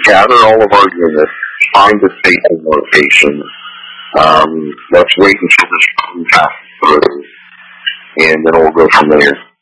gather all of our units, find the staging location. Let's wait until this crew passes through, and then we'll go from there.